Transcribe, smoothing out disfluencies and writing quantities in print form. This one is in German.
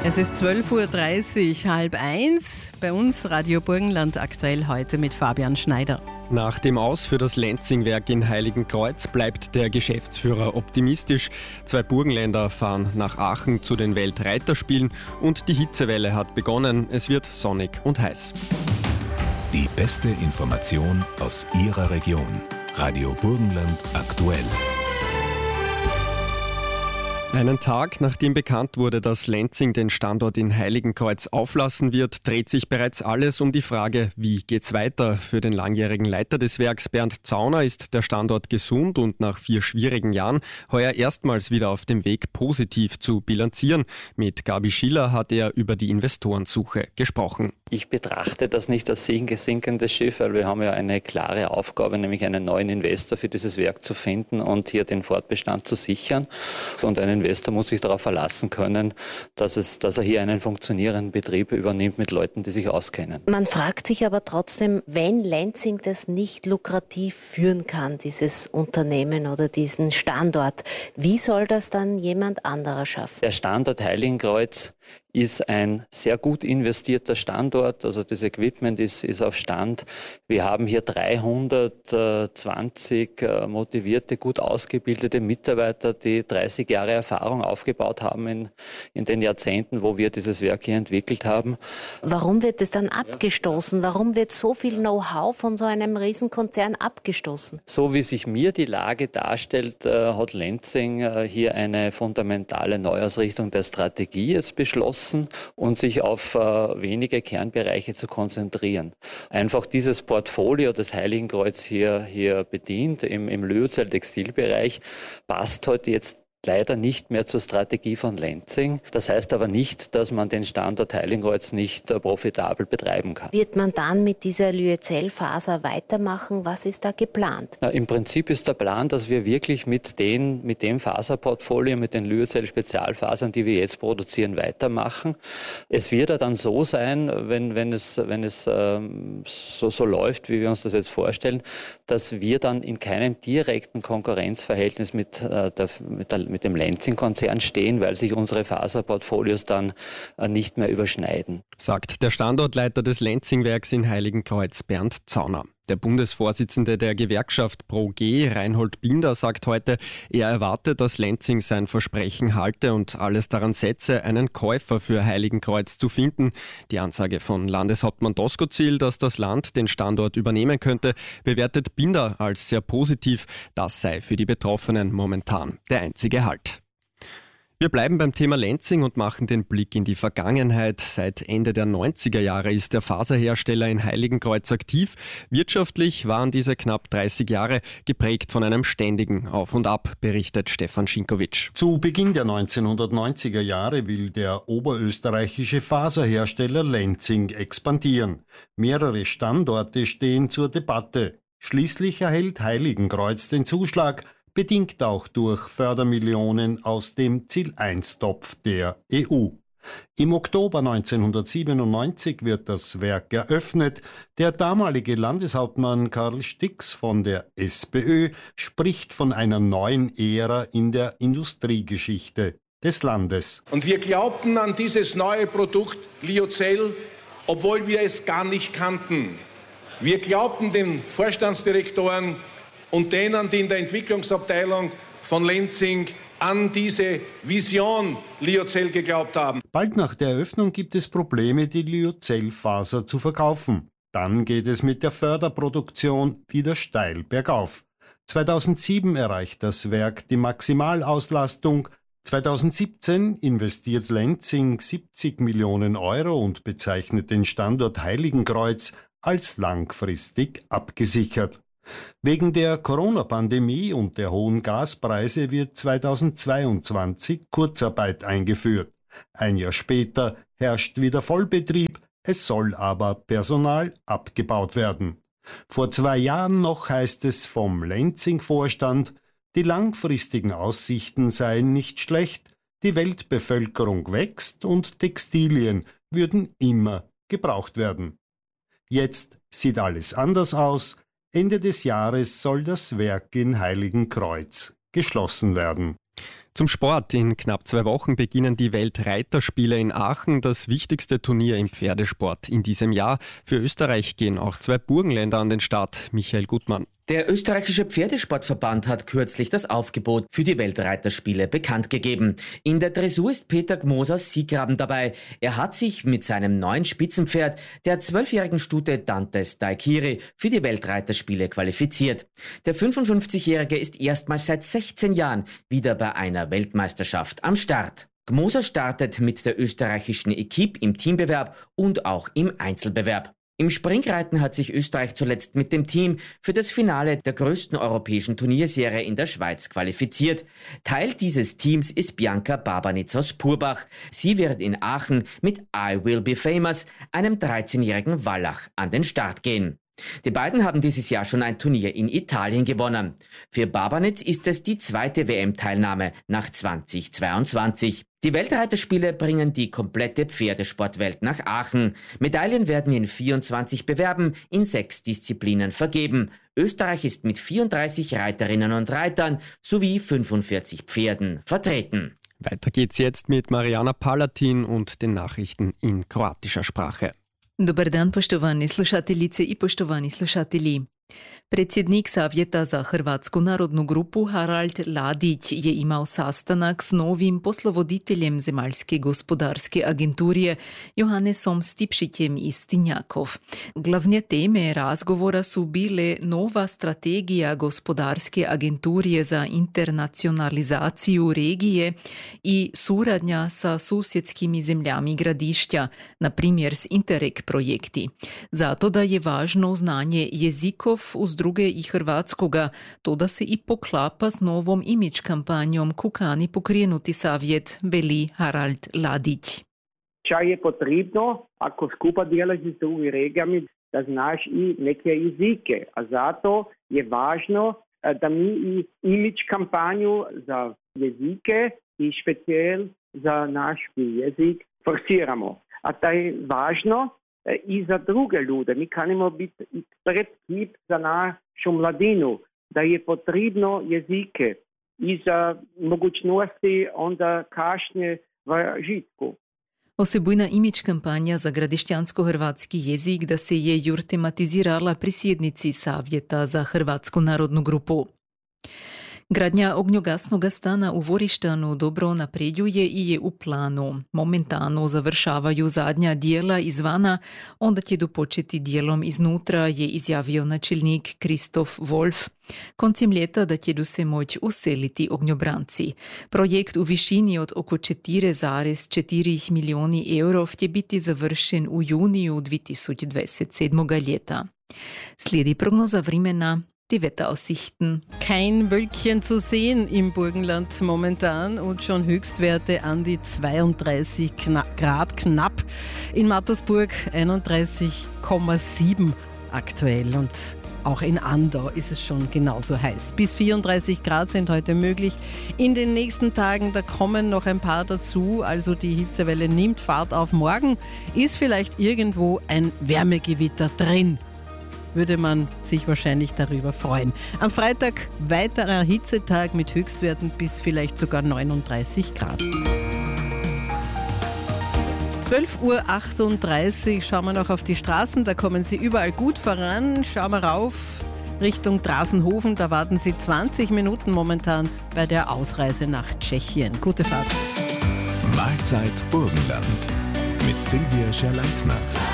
Es ist 12.30 Uhr, 12:30 bei uns Radio Burgenland aktuell heute mit Fabian Schneider. Nach dem Aus für das Lenzing-Werk in Heiligenkreuz bleibt der Geschäftsführer optimistisch. 2 Burgenländer fahren nach Aachen zu den Weltreiterspielen und die Hitzewelle hat begonnen. Es wird sonnig und heiß. Die beste Information aus Ihrer Region. Radio Burgenland aktuell. Einen Tag nachdem bekannt wurde, dass Lenzing den Standort in Heiligenkreuz auflassen wird, dreht sich bereits alles um die Frage, wie geht's weiter? Für den langjährigen Leiter des Werks Bernd Zauner ist der Standort gesund und nach 4 schwierigen Jahren heuer erstmals wieder auf dem Weg, positiv zu bilanzieren. Mit Gabi Schiller hat er über die Investorensuche gesprochen. Ich betrachte das nicht als sinkendes Schiff, weil wir haben ja eine klare Aufgabe, nämlich einen neuen Investor für dieses Werk zu finden und hier den Fortbestand zu sichern. Und ein Investor muss sich darauf verlassen können, dass er hier einen funktionierenden Betrieb übernimmt mit Leuten, die sich auskennen. Man fragt sich aber trotzdem, wenn Lenzing das nicht lukrativ führen kann, dieses Unternehmen oder diesen Standort, wie soll das dann jemand anderer schaffen? Der Standort Heiligenkreuz ist ein sehr gut investierter Standort, also das Equipment ist auf Stand. Wir haben hier 320 motivierte, gut ausgebildete Mitarbeiter, die 30 Jahre Erfahrung aufgebaut haben in den Jahrzehnten, wo wir dieses Werk hier entwickelt haben. Warum wird es dann abgestoßen? Warum wird so viel Know-how von so einem Riesenkonzern abgestoßen? So wie sich mir die Lage darstellt, hat Lenzing hier eine fundamentale Neuausrichtung der Strategie jetzt beschlossen und sich auf wenige Kernbereiche zu konzentrieren. Einfach dieses Portfolio, das Heiligenkreuz hier bedient, im Lyocell-Textilbereich, passt heute jetzt leider nicht mehr zur Strategie von Lenzing. Das heißt aber nicht, dass man den Standort Heiligenkreuz nicht profitabel betreiben kann. Wird man dann mit dieser Lyocell-Faser weitermachen? Was ist da geplant? Im Prinzip ist der Plan, dass wir wirklich mit dem Faserportfolio, mit den Lyocell-Spezialfasern, die wir jetzt produzieren, weitermachen. Es wird ja dann so sein, wenn es so läuft, wie wir uns das jetzt vorstellen, dass wir dann in keinem direkten Konkurrenzverhältnis mit dem Lenzing-Konzern stehen, weil sich unsere Faserportfolios dann nicht mehr überschneiden. Sagt der Standortleiter des Lenzing-Werks in Heiligenkreuz, Bernd Zauner. Der Bundesvorsitzende der Gewerkschaft ProG, Reinhold Binder, sagt heute, er erwartet, dass Lenzing sein Versprechen halte und alles daran setze, einen Käufer für Heiligenkreuz zu finden. Die Ansage von Landeshauptmann Doskozil, dass das Land den Standort übernehmen könnte, bewertet Binder als sehr positiv. Das sei für die Betroffenen momentan der einzige Halt. Wir bleiben beim Thema Lenzing und machen den Blick in die Vergangenheit. Seit Ende der 90er Jahre ist der Faserhersteller in Heiligenkreuz aktiv. Wirtschaftlich waren diese knapp 30 Jahre geprägt von einem ständigen Auf und Ab, berichtet Stefan Schinkowitsch. Zu Beginn der 1990er Jahre will der oberösterreichische Faserhersteller Lenzing expandieren. Mehrere Standorte stehen zur Debatte. Schließlich erhält Heiligenkreuz den Zuschlag, bedingt auch durch Fördermillionen aus dem Ziel-1-Topf der EU. Im Oktober 1997 wird das Werk eröffnet. Der damalige Landeshauptmann Karl Stix von der SPÖ spricht von einer neuen Ära in der Industriegeschichte des Landes. Und wir glaubten an dieses neue Produkt Lyocell, obwohl wir es gar nicht kannten. Wir glaubten den Vorstandsdirektoren und denen, die in der Entwicklungsabteilung von Lenzing an diese Vision Lyocell geglaubt haben. Bald nach der Eröffnung gibt es Probleme, die Lyocell-Faser zu verkaufen. Dann geht es mit der Förderproduktion wieder steil bergauf. 2007 erreicht das Werk die Maximalauslastung. 2017 investiert Lenzing 70 Millionen Euro und bezeichnet den Standort Heiligenkreuz als langfristig abgesichert. Wegen der Corona-Pandemie und der hohen Gaspreise wird 2022 Kurzarbeit eingeführt. Ein Jahr später herrscht wieder Vollbetrieb, es soll aber Personal abgebaut werden. Vor 2 Jahren noch heißt es vom Lenzing-Vorstand, die langfristigen Aussichten seien nicht schlecht, die Weltbevölkerung wächst und Textilien würden immer gebraucht werden. Jetzt sieht alles anders aus. Ende des Jahres soll das Werk in Heiligenkreuz geschlossen werden. Zum Sport. In knapp 2 Wochen beginnen die Weltreiterspiele in Aachen, das wichtigste Turnier im Pferdesport in diesem Jahr. Für Österreich gehen auch 2 Burgenländer an den Start. Michael Gutmann. Der österreichische Pferdesportverband hat kürzlich das Aufgebot für die Weltreiterspiele bekannt gegeben. In der Dressur ist Peter Gmos aus Siegraben dabei. Er hat sich mit seinem neuen Spitzenpferd, der 12-jährigen Stute Dantes Daikiri, für die Weltreiterspiele qualifiziert. Der 55-Jährige ist erstmals seit 16 Jahren wieder bei einer Weltmeisterschaft am Start. Gmoser startet mit der österreichischen Equipe im Teambewerb und auch im Einzelbewerb. Im Springreiten hat sich Österreich zuletzt mit dem Team für das Finale der größten europäischen Turnierserie in der Schweiz qualifiziert. Teil dieses Teams ist Bianca Barbanitz aus Purbach. Sie wird in Aachen mit I Will Be Famous, einem 13-jährigen Wallach, an den Start gehen. Die beiden haben dieses Jahr schon ein Turnier in Italien gewonnen. Für Barbanitz ist es die 2. WM-Teilnahme nach 2022. Die Weltreiterspiele bringen die komplette Pferdesportwelt nach Aachen. Medaillen werden in 24 Bewerben in 6 Disziplinen vergeben. Österreich ist mit 34 Reiterinnen und Reitern sowie 45 Pferden vertreten. Weiter geht's jetzt mit Marijana Palatin und den Nachrichten in kroatischer Sprache. Dobar dan, poštovani slušateljice I poštovani slušatelji. Predsjednik Savjeta za Hrvatsku narodnu grupu Harald Ladić je imao sastanak s novim poslovoditeljem Zemaljske gospodarske agenturije Johannesom Stipšićem iz Tinjakov. Glavne teme razgovora su bile nova strategija gospodarske agenturije za internacionalizaciju regije I suradnja sa susjedskim zemljami gradišća, na primjer s Interreg projekti. Zato da je važno znanje jezikov uz druge I hrvatskoga, to da se I poklapa s novom imidž kampanjom kukani pokrenuti savjet, veli Harald Ladić. Čaj je potrebno, ako skupa delaš z drugimi regijami, da znaš I neke jezike. A zato je važno, da mi I imidž kampanju za jezike I specijalno za naš jezik forsiramo. A to je važno I za druge ljude. Mi kanimo biti predkip za našu mladinu, da je potrebno jezike I za mogućnosti onda kašnje v žitku. Osebujna imidž kampanja za gradišćansko-hrvatski jezik da se je jur tematizirala pri sjednici Savjeta za Hrvatsku narodnu grupu. Gradnja ognjogasnog stana u Vorištanu dobro napreduje I je u planu. Momentalno završavaju zadnja dijela izvana, onda će dopočeti dijelom iznutra, je izjavio načelnik Kristof Wolf. Koncem ljeta da će se moći useliti ognjobranci. Projekt u višini od oko 4,4 milijoni evrov će biti završen u juniju 2027. ljeta. Slijedi prognoza vremena. Die Wetteraussichten. Kein Wölkchen zu sehen im Burgenland momentan und schon Höchstwerte an die 32 Grad knapp. In Mattersburg 31,7 aktuell und auch in Andau ist es schon genauso heiß. Bis 34 Grad sind heute möglich. In den nächsten Tagen, da kommen noch ein paar dazu, also die Hitzewelle nimmt Fahrt auf. Morgen ist vielleicht irgendwo ein Wärmegewitter drin. Würde man sich wahrscheinlich darüber freuen. Am Freitag weiterer Hitzetag mit Höchstwerten bis vielleicht sogar 39 Grad. 12:38 Uhr, schauen wir noch auf die Straßen, da kommen Sie überall gut voran. Schauen wir rauf Richtung Drasenhofen, da warten Sie 20 Minuten momentan bei der Ausreise nach Tschechien. Gute Fahrt. Mahlzeit Burgenland mit Silvia Scherleitner.